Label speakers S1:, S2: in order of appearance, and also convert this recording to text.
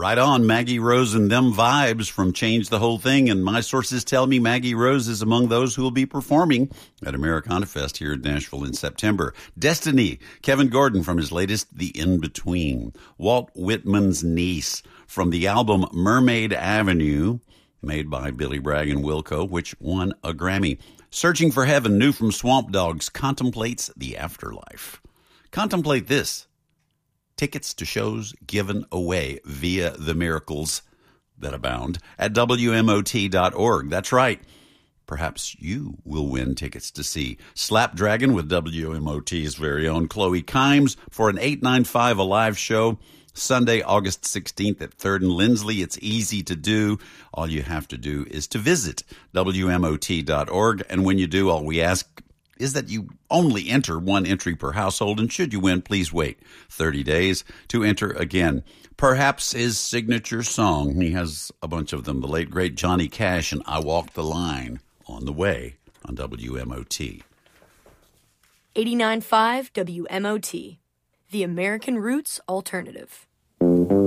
S1: Right on, Maggie Rose and them vibes from Change the Whole Thing. And my sources tell me Maggie Rose is among those who will be performing at Americana Fest here in Nashville in September. Destiny, Kevin Gordon from his latest The In-Between. Walt Whitman's Niece from the album Mermaid Avenue, made by Billy Bragg and Wilco, which won a Grammy. Searching for Heaven, new from Swamp Dogs, contemplates the afterlife. Contemplate this. Tickets to shows given away via the miracles that abound at WMOT.org. That's right. Perhaps you will win tickets to see Slapdragon with WMOT's very own Chloe Kimes for an 895 Alive show Sunday, August 16th at 3rd and Lindsley. It's easy to do. All you have to do is to visit WMOT.org. And when you do, all we ask is that you only enter one entry per household, and should you win, please wait 30 days to enter again. Perhaps his signature song, he has a bunch of them, the late, great Johnny Cash and I Walk the Line, on the way on WMOT.
S2: 89.5 WMOT, the American Roots Alternative.